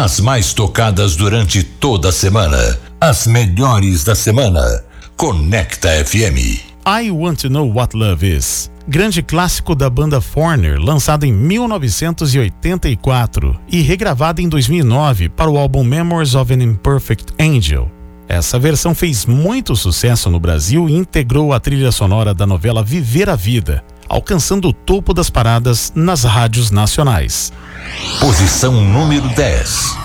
As mais tocadas durante toda a semana. As melhores da semana. Conecta FM. I Want to Know What Love Is. Grande clássico da banda Foreigner, lançado em 1984 e regravado em 2009 para o álbum Memories of an Imperfect Angel. Essa versão fez muito sucesso no Brasil e integrou a trilha sonora da novela Viver a Vida, alcançando o topo das paradas nas rádios nacionais. Posição número 10.